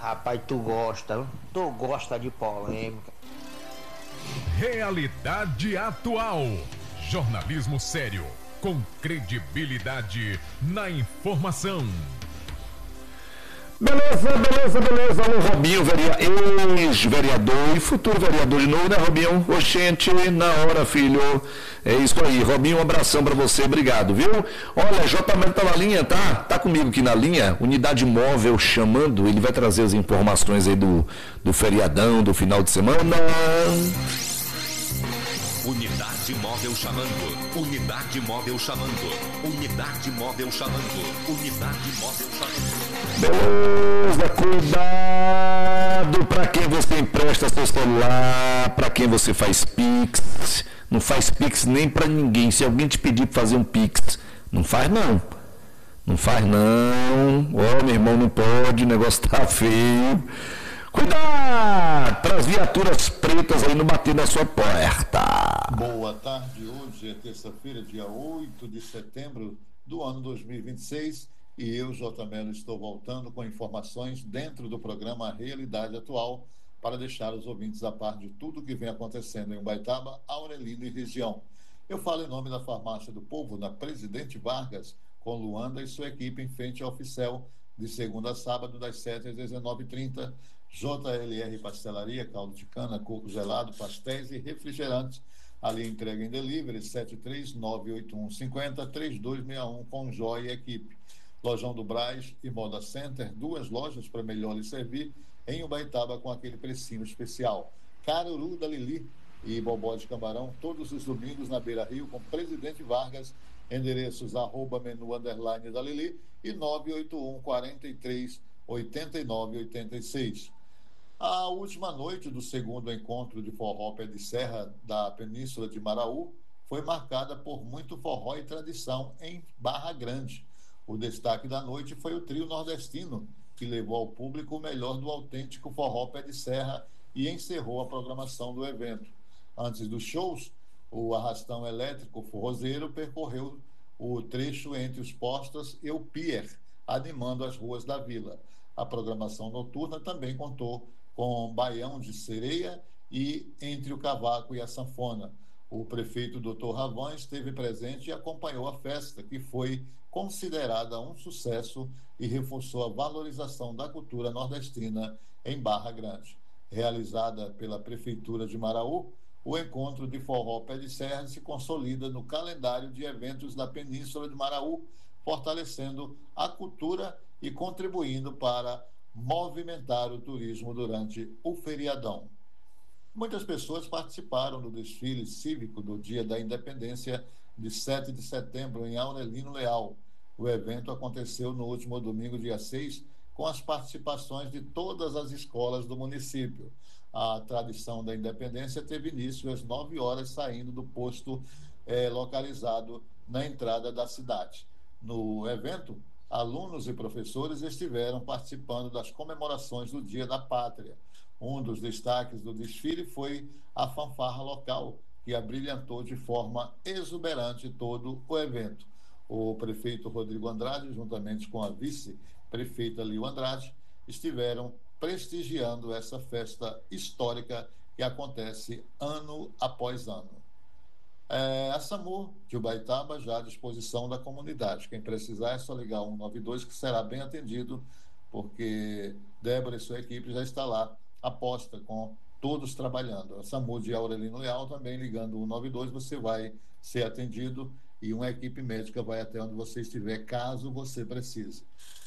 Rapaz, tu gosta de polêmica. Realidade atual. Jornalismo sério, com credibilidade na informação. Beleza. Alô, Robinho, ex-vereador e futuro vereador de novo, né, Robinho? Oxente, na hora, filho. É isso aí. Robinho, um abração pra você, obrigado, viu? Olha, J. Melo tá na linha, tá? Tá comigo aqui na linha, Unidade Móvel chamando, ele vai trazer as informações aí do feriadão, do final de semana. Unidade Móvel chamando. Unidade Móvel chamando. Unidade Móvel chamando. Unidade Móvel chamando. Beleza, cuidado para quem você empresta seu celular, para quem você faz Pix. Não faz Pix nem para ninguém. Se alguém te pedir para fazer um Pix, não faz não. Não faz não. Ó, meu irmão, não pode, o negócio tá feio. Cuidado para as viaturas pretas aí não bater na sua porta. Boa tarde, hoje é terça-feira, dia 8 de setembro do ano 2026 e eu, J. Melo, estou voltando com informações dentro do programa Realidade Atual para deixar os ouvintes a par de tudo que vem acontecendo em Ubaitaba, Aurelino e região. Eu falo em nome da Farmácia do Povo, na Presidente Vargas, com Luanda e sua equipe em frente ao Ficel, de segunda a sábado, das 7 às 19h30. JLR Pastelaria, caldo de cana, coco gelado, pastéis e refrigerantes. Ali entrega em delivery 73981503261 com Joia e equipe. Lojão do Brás e Moda Center, 2 lojas para melhor lhe servir em Ubaitaba com aquele precinho especial. Caruru da Lili e Bobó de Camarão, todos os domingos na Beira Rio com Presidente Vargas, endereços @menu_ da Lili e 981 43 89 86. A última noite do segundo encontro de forró pé de serra da Península de Maraú foi marcada por muito forró e tradição em Barra Grande. O destaque da noite foi o trio nordestino, que levou ao público o melhor do autêntico forró pé de serra e encerrou a programação do evento. Antes dos shows, o arrastão elétrico forrozeiro percorreu o trecho entre os postos e o pier, animando as ruas da vila. A programação noturna também contou com Baião de Sereia e Entre o Cavaco e a Sanfona. O prefeito Dr. Ravan esteve presente e acompanhou a festa, que foi considerada um sucesso e reforçou a valorização da cultura nordestina em Barra Grande. Realizada pela Prefeitura de Maraú, o encontro de forró pé de serra se consolida no calendário de eventos da Península de Maraú, fortalecendo a cultura e contribuindo para movimentar o turismo durante o feriadão. Muitas pessoas participaram do desfile cívico do Dia da Independência de 7 de setembro em Aurelino Leal. O evento aconteceu no último domingo, dia 6, com as participações de todas as escolas do município. A tradição da independência teve início às 9 horas, saindo do posto localizado na entrada da cidade. No evento, alunos e professores estiveram participando das comemorações do Dia da Pátria. Um dos destaques do desfile foi a fanfarra local, que abrilhantou de forma exuberante todo o evento. O prefeito Rodrigo Andrade, juntamente com a vice-prefeita Lio Andrade, estiveram prestigiando essa festa histórica que acontece ano após ano. A SAMU de Ubaitaba já à disposição da comunidade. Quem precisar é só ligar 192 que será bem atendido, porque Débora e sua equipe já está lá, aposta com todos trabalhando. A SAMU de Aurelino Leal também ligando 192, você vai ser atendido e uma equipe médica vai até onde você estiver, caso você precise.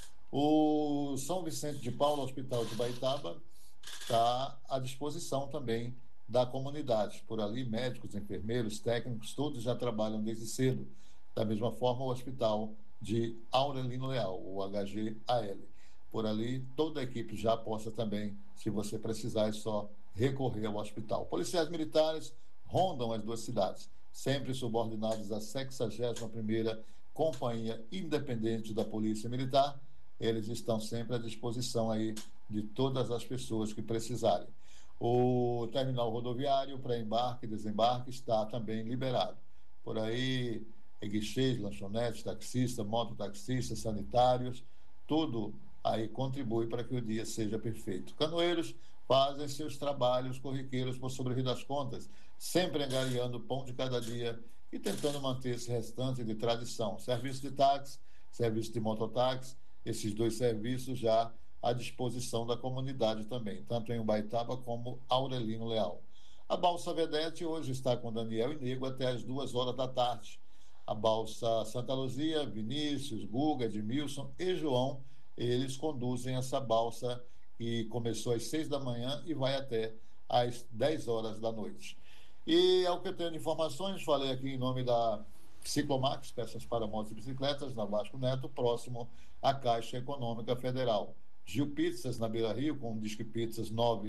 O São Vicente de Paulo, Hospital de Ubaitaba, está à disposição também da comunidade. Por ali, médicos, enfermeiros, técnicos, todos já trabalham desde cedo. Da mesma forma, o Hospital de Aurelino Leal, o HGAL. Por ali, toda a equipe já aposta também. Se você precisar, é só recorrer ao hospital. Policiais militares rondam as duas cidades, sempre subordinados à 61ª Companhia Independente da Polícia Militar. Eles estão sempre à disposição aí de todas as pessoas que precisarem. O terminal rodoviário para embarque e desembarque está também liberado. Por aí, guichês, lanchonetes, taxistas, mototaxistas, sanitários, tudo aí contribui para que o dia seja perfeito. Canoeiros fazem seus trabalhos corriqueiros por sobreviver das contas, sempre angariando o pão de cada dia e tentando manter esse restante de tradição. Serviço de táxi, serviço de mototáxi, esses dois serviços já à disposição da comunidade também, tanto em Ubaitaba como Aurelino Leal. A Balsa Vedete hoje está com Daniel e Nego até as 2 horas da tarde. A Balsa Santa Luzia, Vinícius, Guga, Edmilson e João, eles conduzem essa balsa que começou às 6 da manhã e vai até às 10 horas da noite. E ao que eu tenho de informações, falei aqui em nome da Ciclomax, peças para motos e bicicletas, na Vasco Neto, próximo à Caixa Econômica Federal. Gil Pizzas, na Beira Rio, com Disque Pizzas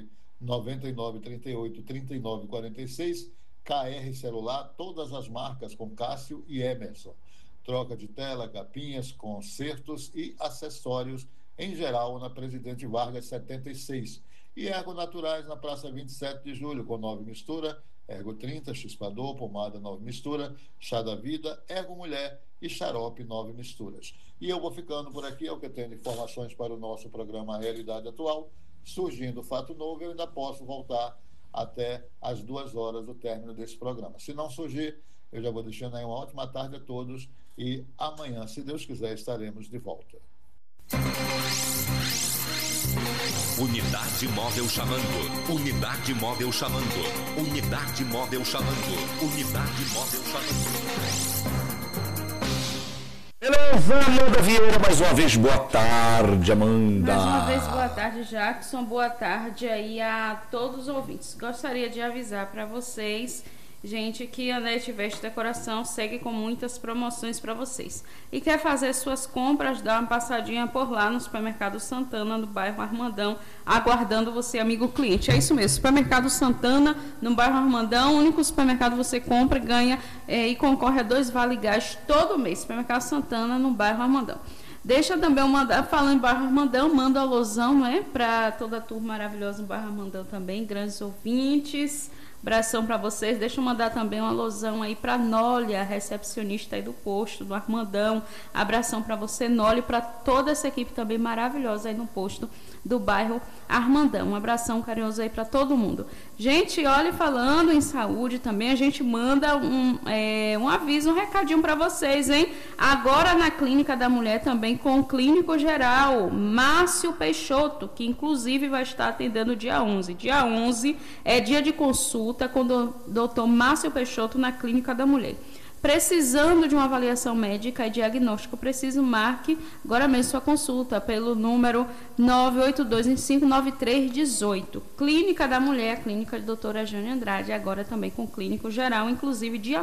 999383946, KR Celular, todas as marcas com Cássio e Emerson. Troca de tela, capinhas, consertos e acessórios em geral na Presidente Vargas 76. E Ergo Naturais na Praça 27 de Julho, com 9 mistura, Ergo 30, Chispador, Pomada 9 mistura, Chá da Vida, Ergo Mulher e Xarope 9 misturas. E eu vou ficando por aqui, é o que eu tenho de informações para o nosso programa Realidade Atual. Surgindo fato novo, eu ainda posso voltar até as 2 horas do término desse programa. Se não surgir, eu já vou deixando aí uma ótima tarde a todos e amanhã, se Deus quiser, estaremos de volta. Unidade Móvel chamando. Unidade Móvel chamando. Unidade Móvel chamando. Unidade Móvel chamando. Beleza, Amanda Vieira, mais uma vez, boa tarde, Amanda. Mais uma vez, boa tarde, Jackson. Boa tarde aí a todos os ouvintes. Gostaria de avisar para vocês, gente, que a Net Veste Decoração segue com muitas promoções para vocês. E quer fazer suas compras, dá uma passadinha por lá no Supermercado Santana, no bairro Armandão, aguardando você, amigo cliente. É isso mesmo, Supermercado Santana, no bairro Armandão, o único supermercado você compra, ganha e concorre a 2 Vale Gás todo mês. Supermercado Santana, no bairro Armandão. Deixa também falando em bairro Armandão, manda alusão, né, para toda a turma maravilhosa no bairro Armandão também, grandes ouvintes. Abração para vocês. Deixa eu mandar também uma alusão aí para Nólia, recepcionista aí do posto, do Armandão. Abração para você, Nólia, e para toda essa equipe também maravilhosa aí no posto do bairro Armandão. Um abração carinhoso aí para todo mundo. Gente, olha, falando em saúde também, a gente manda um aviso, um recadinho para vocês, hein? Agora na Clínica da Mulher também com o clínico geral, Márcio Peixoto, que inclusive vai estar atendendo dia 11. Dia 11 é dia de consulta com o doutor Márcio Peixoto na Clínica da Mulher. Precisando de uma avaliação médica e diagnóstico preciso, marque agora mesmo sua consulta pelo número 982-59318. Clínica da Mulher, a clínica de doutora Jane Andrade, agora também com clínico geral, inclusive dia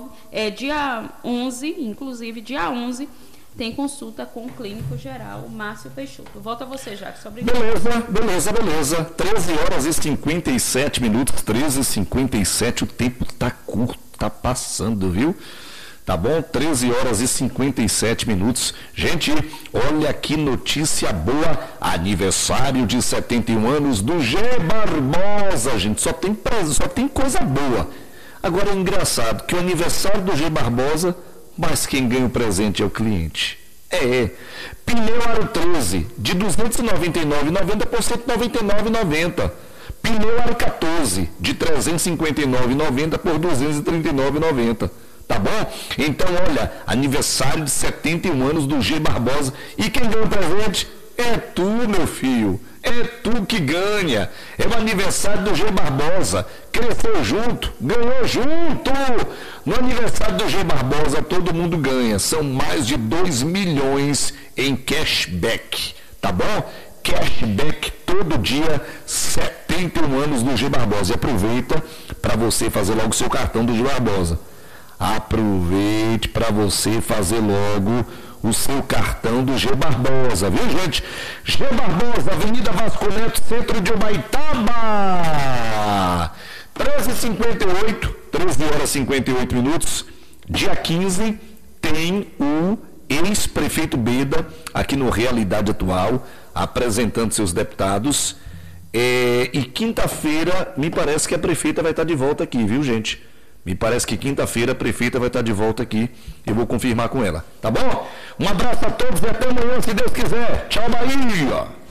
11, tem consulta com o clínico geral, Márcio Peixoto. Volta a você, Jackson. Obrigado. Beleza. 13 horas e 57 minutos, 13h57, o tempo está curto. Tá passando, viu? Tá bom? 13 horas e 57 minutos. Gente, olha que notícia boa. Aniversário de 71 anos do G Barbosa, gente. Só tem coisa boa. Agora é engraçado que o aniversário do G Barbosa, mas quem ganha o presente é o cliente. Pneu Aro 13, de R$ 299,90 por R$ 199,90. Pneu Aro 14, de R$ 359,90 por R$ 239,90. Tá bom? Então, olha, aniversário de 71 anos do G Barbosa. E quem ganha o presente é tu, meu filho. É tu que ganha. É o aniversário do G Barbosa. Cresceu junto, ganhou junto. No aniversário do G Barbosa, todo mundo ganha. São mais de 2 milhões em cashback. Tá bom? Cashback todo dia, 71 anos do G Barbosa. E aproveita para você fazer logo o seu cartão do G Barbosa. Aproveite para você fazer logo o seu cartão do G Barbosa, viu, gente? G Barbosa, Avenida Vasco Neto, centro de Ubaitaba. 13h58, 13 horas e 58 minutos. Dia 15 tem o ex-prefeito Beda aqui no Realidade Atual, apresentando seus deputados. E quinta-feira, me parece que a prefeita vai estar de volta aqui, viu, gente? Me parece que quinta-feira a prefeita vai estar de volta aqui. Eu vou confirmar com ela. Tá bom? Um abraço a todos e até amanhã, se Deus quiser. Tchau, Bahia!